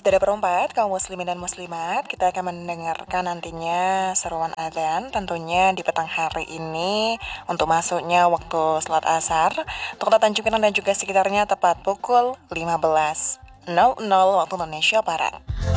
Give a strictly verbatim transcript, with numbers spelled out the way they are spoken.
Sudah berempat, kaum muslimin dan muslimat, kita akan mendengarkan nantinya seruan adzan tentunya di petang hari ini untuk masuknya waktu salat asar untuk kota Tanjung Pinang dan juga sekitarnya tepat pukul lima belas waktu Indonesia Barat.